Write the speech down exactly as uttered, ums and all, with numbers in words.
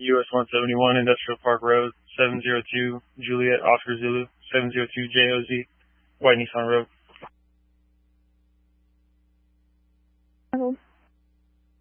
U S one seventy-one Industrial Park Road, seven zero two Juliet Oscar Zulu, seven zero two J O Z, White Nissan Road.